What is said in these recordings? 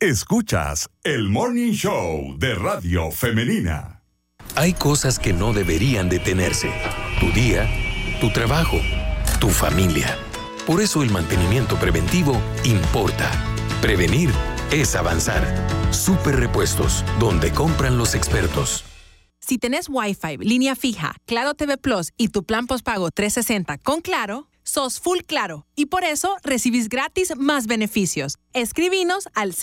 Escuchas el Morning Show de Radio Femenina. Hay cosas que no deberían detenerse. Tu día, tu trabajo, tu familia. Por eso el mantenimiento preventivo importa. Prevenir es avanzar. Super Repuestos, donde compran los expertos. Si tenés Wi-Fi, línea fija, Claro TV Plus y tu plan postpago 360 con Claro, sos full Claro y por eso recibís gratis más beneficios. Escribinos al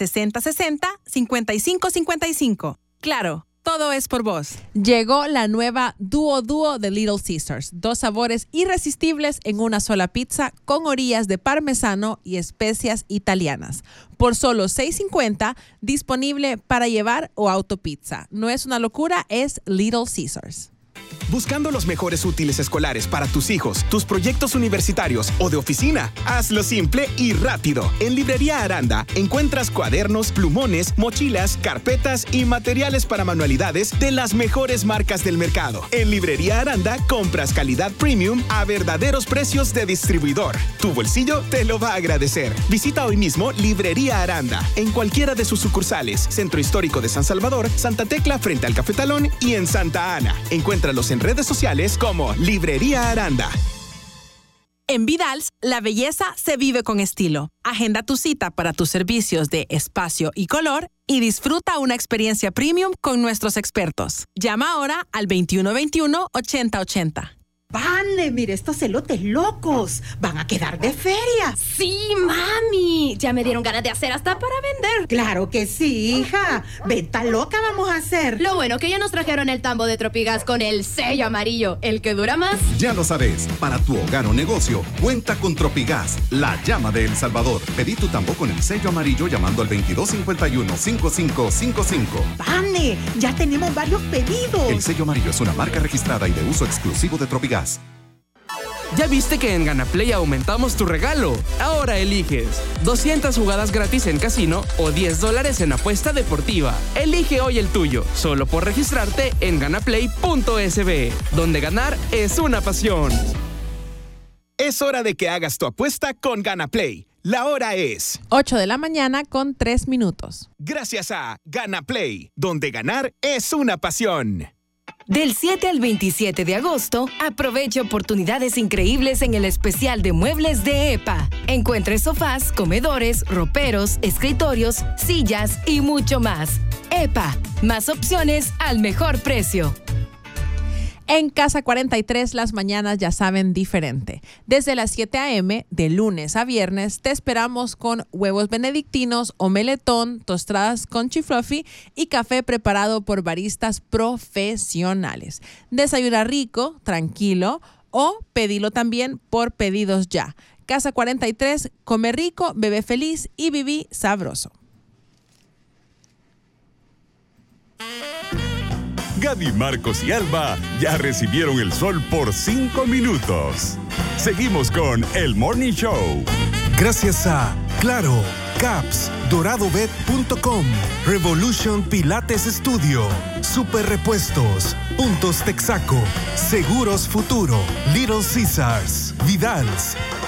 6060-5555. Claro, todo es por vos. Llegó la nueva Duo de Little Caesars. 2 sabores irresistibles en una sola pizza con orillas de parmesano y especias italianas. Por solo $6.50, disponible para llevar o autopizza. No es una locura, es Little Caesars. Buscando los mejores útiles escolares para tus hijos, tus proyectos universitarios o de oficina, hazlo simple y rápido. En Librería Aranda encuentras cuadernos, plumones, mochilas, carpetas y materiales para manualidades de las mejores marcas del mercado. En Librería Aranda compras calidad premium a verdaderos precios de distribuidor. Tu bolsillo te lo va a agradecer. Visita hoy mismo Librería Aranda en cualquiera de sus sucursales: Centro Histórico de San Salvador, Santa Tecla frente al Cafetalón y en Santa Ana. Encuéntralos en redes sociales como Librería Aranda. En Vidals, la belleza se vive con estilo. Agenda tu cita para tus servicios de espacio y color y disfruta una experiencia premium con nuestros expertos. Llama ahora al 2121-8080. ¡Vale! Mire estos elotes locos. Van a quedar de feria. Sí, mami. Ya me dieron ganas de hacer hasta para vender. Claro que sí, hija. Venta loca vamos a hacer. Lo bueno que ya nos trajeron el tambo de Tropigas con el sello amarillo, el que dura más. Ya lo sabes, para tu hogar o negocio, cuenta con Tropigas, la llama de El Salvador. Pedí tu tambo con el sello amarillo llamando al 2251-5555. ¡Vale! Ya tenemos varios pedidos. El sello amarillo es una marca registrada y de uso exclusivo de Tropigas. ¿Ya viste que en GanaPlay aumentamos tu regalo? Ahora eliges 200 jugadas gratis en casino o $10 en apuesta deportiva. Elige hoy el tuyo, solo por registrarte en ganaplay.sb, donde ganar es una pasión. Es hora de que hagas tu apuesta con GanaPlay. La hora es 8 de la mañana con 3 minutos. Gracias a GanaPlay, donde ganar es una pasión. Del 7 al 27 de agosto, aproveche oportunidades increíbles en el especial de muebles de EPA. Encuentre sofás, comedores, roperos, escritorios, sillas y mucho más. EPA, más opciones al mejor precio. En Casa 43 las mañanas ya saben diferente. Desde las 7 a.m. de lunes a viernes te esperamos con huevos benedictinos, omeletón, tostadas con chifluffy y café preparado por baristas profesionales. Desayuna rico, tranquilo o pedilo también por pedidos ya. Casa 43, come rico, bebe feliz y viví sabroso. Gaby, Marcos y Alba ya recibieron el sol por 5 minutos. Seguimos con el Morning Show. Gracias a Claro, Caps, DoradoBet.com, Revolution Pilates Studio, Super Repuestos, Puntos Texaco, Seguros Futuro, Little Caesars, Vidals,